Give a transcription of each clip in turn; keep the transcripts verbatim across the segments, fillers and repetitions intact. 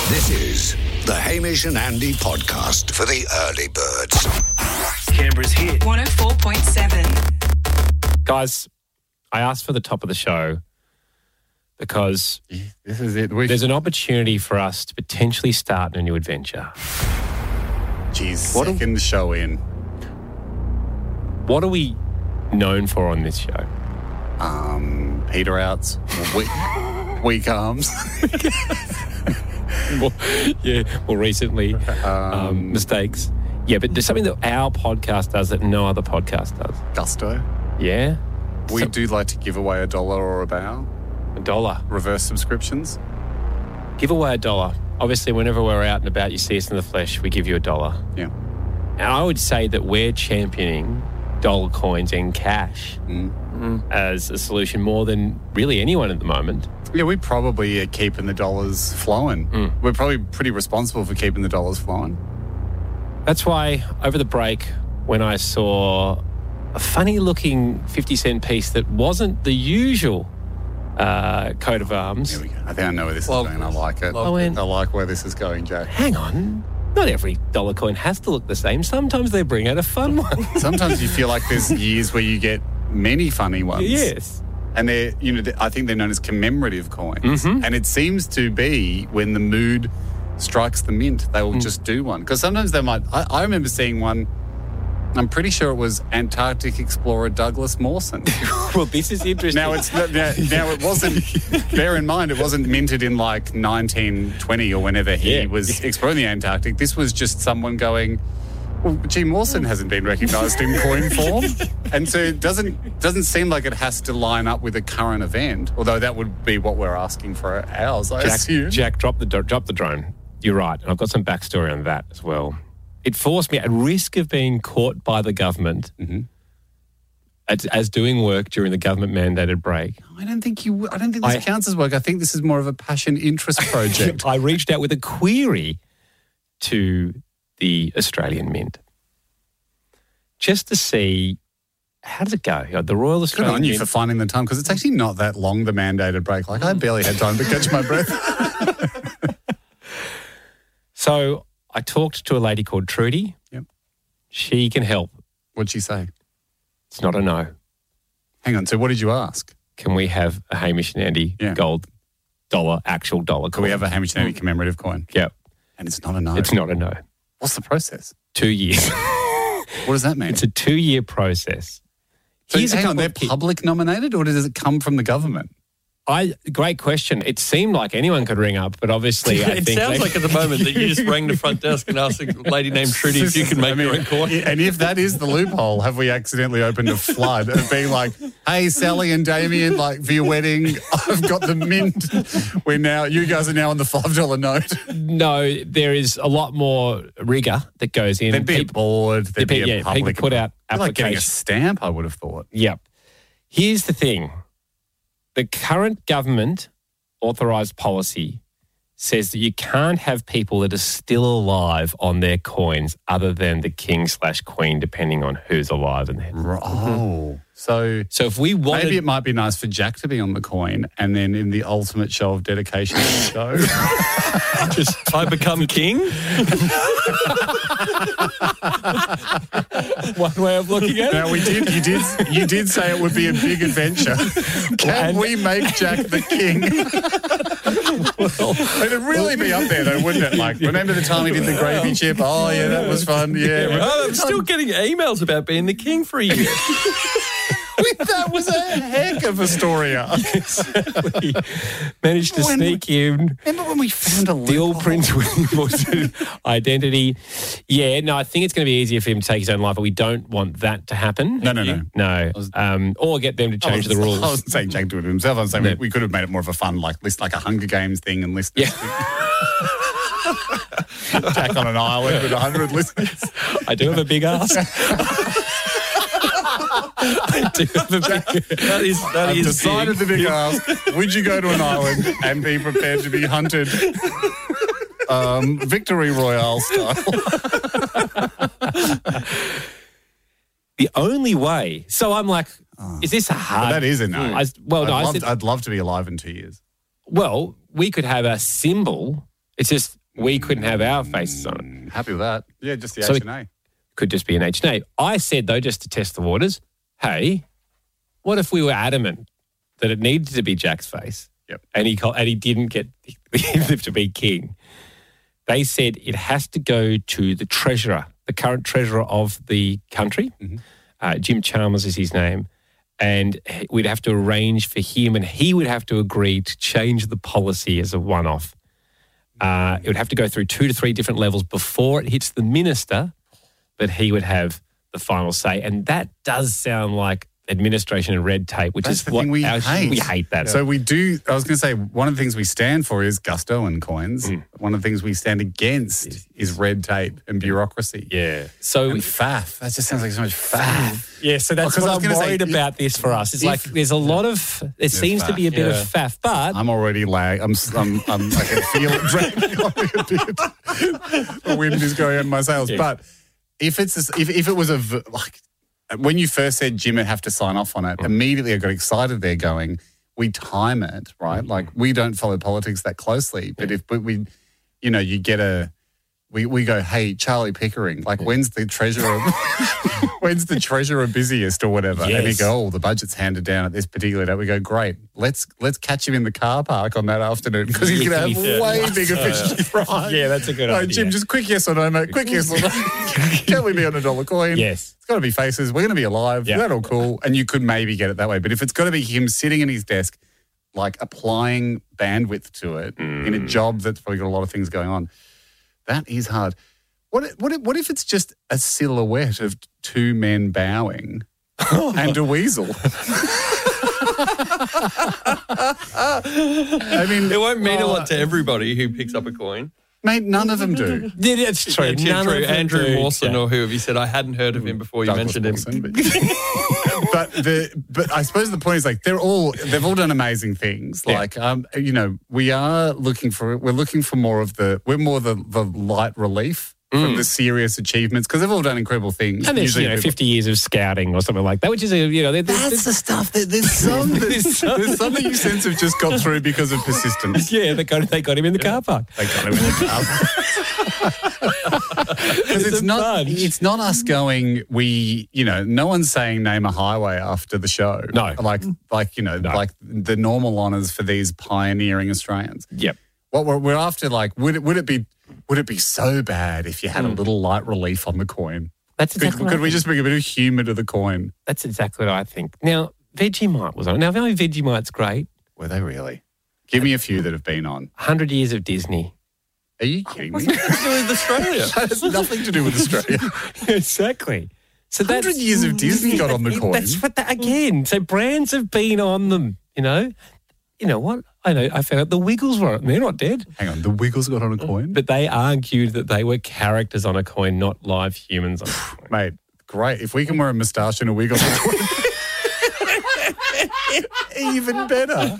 This is the Hamish and Andy podcast for the early birds. Canberra's hit. one oh four point seven. Guys, I asked for the top of the show because Yeah, this is it. We, there's an opportunity for us to potentially start a new adventure. Geez, What a- second show in. What are we known for on this show? Um, Peter outs, weak, weak arms. Well, yeah, more recently, um, mistakes. Yeah, but there's something that our podcast does that no other podcast does. Gusto. Yeah? We So- do like to give away a dollar or a bow. A dollar. Reverse subscriptions. Give away a dollar. Obviously, whenever we're out and about, you see us in the flesh, we give you a dollar. Yeah. And I would say that we're championing dollar coins and cash Mm. as a solution more than really anyone at the moment. Yeah, we probably are keeping the dollars flowing. Mm. We're probably pretty responsible for keeping the dollars flowing. That's why over the break, when I saw a funny-looking fifty cent piece that wasn't the usual uh, coat of arms, Here we go. I think I know where this Love is going. I like it. I went, I like where this is going, Jack. hang on, not every dollar coin has to look the same. Sometimes they bring out a fun one. Sometimes you feel like there's years where you get many funny ones. Yes. And they're, you know, they- I think they're known as commemorative coins. Mhm. And it seems to be when the mood strikes the mint, they will just do one. Because sometimes they might, I, I remember seeing one, I'm pretty sure it was Antarctic explorer Douglas Mawson. Well, this is interesting. Now it's not, now, now it wasn't, bear in mind, it wasn't minted in like nineteen twenty or whenever he Yeah. was exploring the Antarctic. This was just someone going, well, gee, Mawson hasn't been recognised in coin form. And so it doesn't doesn't seem like it has to line up with a current event, although that would be what we're asking for ours, I Jack, assume. Jack, drop the drop the drone. You're right, and I've got some backstory on that as well. It forced me, at risk of being caught by the government, Mhm. as, as doing work during the government-mandated break. I don't think you. I don't think this I- counts as work. I think this is more of a passion interest project. I reached out with a query to the Australian Mint just to see how does it go. You know, the Royal Good Australian on you Mint. for finding the time, because it's actually not that long, the mandated break. Like, I barely had time to catch my breath. So I talked to a lady called Trudy. Yep. She can help. What'd she say? It's not a no. Hang on. So what did you ask? Can we have a Hamish and Andy Yeah. gold dollar, actual dollar Can we coin? have a Hamish and Andy commemorative coin? Yep. And it's not a no. It's not a no. What's the process? Two years. What does that mean? It's a two-year process. so Here's a hang on, couple they're of key- public nominated, or does it come from the government? I great question. It seemed like anyone could ring up, but obviously I It think sounds they- like at the moment that you just rang the front desk and asked a lady named Trudy if you can make I mean, your own coin. And if that is the loophole, have we accidentally opened a flood of being like, hey, Sally and Damien, like for your wedding, I've got the mint. We're now, you guys are now on the five dollar note. no, there is a lot more rigor that goes in. There'd be a People- board, there'd be people- a yeah, public. people put out It'd be like getting a applications. stamp, I would have thought. Yep. Here's the thing. The current government authorised policy says that you can't have people that are still alive on their coins other than the king slash queen, depending on who's alive. And Oh. So so if we wanted... maybe it might be nice for Jack to be on the coin, and then in the ultimate show of dedication to the show. Just I become king. one way of looking at it. Now we did, you did, you did say it would be a big adventure. Can And- we make Jack the king? It'd really be up there, though, wouldn't it? Like, remember the time he did the gravy chip? Oh yeah, that was fun. Yeah, Oh, I'm still getting emails about being the king for a year. that was a heck of a story arc. We managed to When- sneak in, Remember when we found a steal loophole? Prince William's identity. Yeah, no, I think it's going to be easier for him to take his own life, but we don't want that to happen. No, no, no. No. was- Um, or get them to I change the wasn't- rules. I wasn't saying Jack do it himself. I was saying No. we, we could have made it more of a fun, like list, like a Hunger Games thing, and list Yeah. Jack on an island with a hundred listeners. I do have a big ass. I do have a big That is that I've is decided big. the big ask. Would you go to an island and be prepared to be hunted? Um, Victory Royale style. The only way. So I'm like, is this a hard? That is a no. I, well, I'd, no. I love, said, I'd love to be alive in two years. well, we could have a symbol It's just we couldn't have our faces on it. Happy with that. Yeah, just the So H and A. Could just be an H and A. I said, though, just to test the waters, hey, what if we were adamant that it needed to be Jack's face? Yep. And he called, and he didn't get him to be king. They said it has to go to the treasurer, the current treasurer of the country. Mm-hmm. Uh, Jim Chalmers is his name. And we'd have to arrange for him, and he would have to agree to change the policy as a one-off. Uh, it would have to go through two to three different levels before it hits the minister, but he would have the final say. And that does sound like administration and red tape, which That's is the what thing we our, hate. we hate that. So we do, I was going to say, one of the things we stand for is gusto and coins. Mm. One of the things we stand against is red tape and bureaucracy. yeah. So And faff. That just sounds like so much faff. yeah, so that's Because I what was I'm gonna say, worried if- about this for us. It's if- like there's a lot of, it seems to be a bit Yeah. of faff, but I'm already lag. I'm, I'm, I'm, I can feel it dragging on me a bit. The wind is going on my sails. Yeah. But if it's a, if if it was a v- like when you first said Jim would have to sign off on it, immediately I got excited. There, going, we time it right. Like we don't follow politics that closely, but if but we, you know, you get a. We, we go, hey, Charlie Pickering, like when's the treasurer when's the treasurer busiest or whatever? And he Yes. go, oh, the budget's handed down at this particular day. We go, great, let's let's catch him in the car park on that afternoon because he's going to have Yeah. way bigger fish to fry. Yeah, that's a good Like, idea. Jim, just quick yes or no, mate. Quick yes or no. Can we be on a dollar coin? yes. It's got to be faces. We're going to be alive. Yeah. That's all cool. And you could maybe get it that way. But if it's got to be him sitting in his desk, like applying bandwidth to it in a Mm. job that's probably got a lot of things going on, that is hard. What if, what if, what if it's just a silhouette of two men bowing and a weasel? I mean, It won't mean a lot to everybody who picks up a coin. mate, none of them do. Yeah, that's true. Yeah, None true. of them Andrew do. Mawson Yeah. or whoever you said, I hadn't heard of him before you Douglas mentioned him. Wilson, but, but the but I suppose the point is like they're all they've all done amazing things. Yeah. Like um, you know, we are looking for we're looking for more of the we're more the the light relief from the serious achievements because they've all done incredible things. And there's, Usually you know, people- fifty years of scouting or something like that, which is, a you know, there- there's, That's the stuff that there's some there's, some- there's some that you sense have just got through because of persistence. yeah, they got, they got him in the car park. They got him in the car. Because it's, It's a not bunch. it's not us going, we, you know, no one's saying name a highway after the show. No. Like like, you know, No. like the normal honours for these pioneering Australians. Yep. What we're, we're after, like, would it would it be would it be so bad if you had a little light relief on the coin? That's Could, exactly could what we I just bring a bit of humour to the coin? That's exactly what I think. Now, Vegemite was on it. Now, very Vegemite's great. Were they really? Give me a few that have been on. one hundred years of Disney. Are you kidding me? What's to do with Australia? That has nothing to do with Australia. exactly. So one hundred years of Disney got on the coin. That's what that, again. So brands have been on them, you know. You know what? I know. I found out the Wiggles were on it. They're not dead. Hang on, the Wiggles got on a coin? But they argued that they were characters on a coin, not live humans on a coin. Mate, great. If we can wear a moustache and a wig on the coin, even better.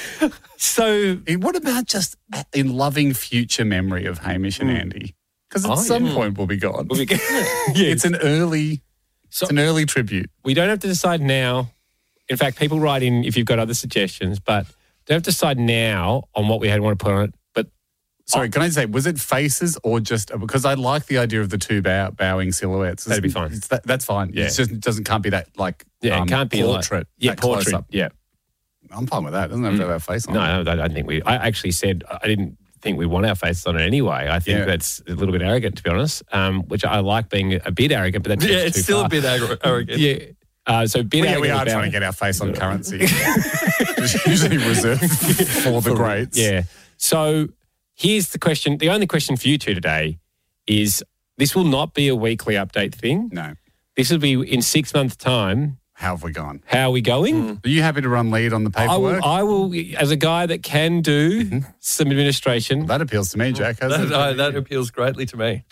So, Eh, What about just in loving future memory of Hamish and Andy? Because at Oh, some yeah. point we'll be gone. we, It's an early, So- it's an early tribute. we don't have to decide now. In fact, people write in if you've got other suggestions, but don't have to decide now on what we had want to put on it. But Sorry, can I say, was it faces or just because I like the idea of the two bow, bowing silhouettes? That'd be fine. It's that, that's fine. Yeah. It's just, it doesn't can't be that like yeah, um, it can't be portrait. Like, yeah, that close portrait. up. Yeah. I'm fine with that. It doesn't have to have our face on. No, it. no, I don't think we. I actually said I didn't think we want our faces on it anyway. I think Yeah. that's a little bit arrogant, to be honest. Um, which I like being a bit arrogant, but that's Yeah, it's too still far. a bit agro- arrogant. Yeah. Uh, so a bit Well, yeah, arrogant. we are about- trying to get our face on currency. It's usually reserved for the greats. Yeah. So here's the question. The only question for you two today is this will not be a weekly update thing. No. This will be in six months' time. How have we gone? How are we going? Are you happy to run lead on the I paperwork? will, I will, as a guy that can do some administration. That appeals to me, Jack. How's That, it? uh, that appeals greatly to me.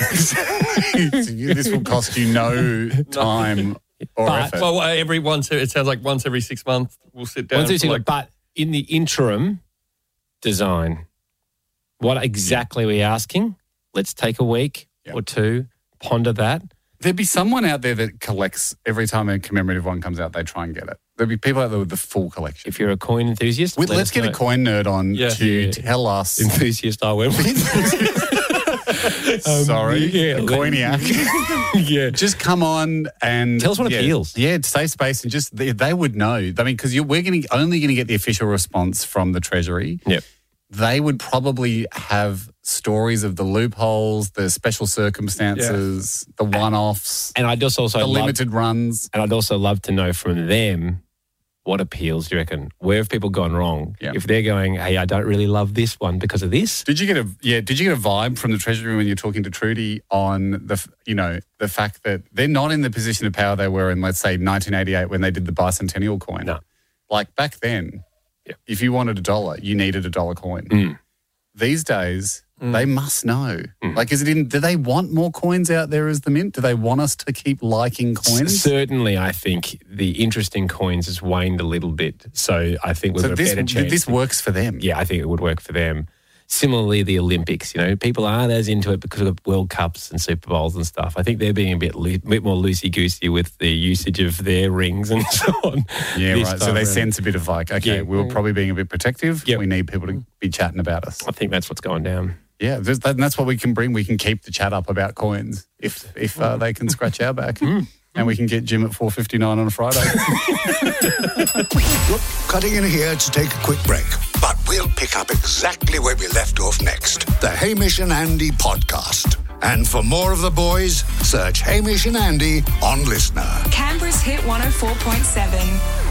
This will cost you no time or But- effort. Well, uh, every once, it sounds like once every six months we'll sit down. One, two, for three, like, but in the interim, design. What exactly are we asking? Let's take a week Yep. or two, ponder that. There'd be someone out there that collects every time a commemorative one comes out, they try and get it. There'll be people out there with the full collection. If you're a coin enthusiast, We, let let's us get know. a coin nerd on Yeah. to Yeah. tell us. enthusiast I went with. Sorry, yeah, a let- coiniac. yeah. Just come on and Tell us what yeah, appeals. Yeah, safe space, and just they, they would know. I mean, because we're going only going to get the official response from the Treasury. Yep. They would probably have stories of the loopholes, the special circumstances, the one-offs, And I'd just also the love, limited runs. and I'd also love to know from them what appeals. Do you reckon? Where have people gone wrong? Yeah. If they're going, hey, I don't really love this one because of this. Did you get a yeah? Did you get a vibe from the Treasury when you're talking to Trudy on the f- you know the fact that they're not in the position of power they were in, let's say nineteen eighty-eight when they did the bicentennial coin? No. Like back then, Yeah. if you wanted a dollar, you needed a dollar coin. Mm. These days, they must know. Like, is it in? Do they want more coins out there as the mint? Do they want us to keep liking coins? Certainly, I think the interest in coins has waned a little bit. So I think we've So got a this better chance. this works for them. Yeah, I think it would work for them. Similarly, the Olympics, you know, people aren't as into it because of World Cups and Super Bowls and stuff. I think they're being a bit, loo- bit more loosey-goosey with the usage of their rings and so on. Yeah, this right. So time they around. sense a bit of like, okay, Yeah. we were probably being a bit protective. Yep. We need people to be chatting about us. I think that's what's going down. Yeah, there's- that- that's what we can bring. We can keep the chat up about coins if if uh, they can scratch our back, and we can get Jim at four fifty nine on a Friday. Look, cutting in here to take a quick break, but we'll pick up exactly where we left off next. The Hamish and Andy podcast. And for more of the boys, search Hamish and Andy on Listener. Canberra's Hit one oh four point seven.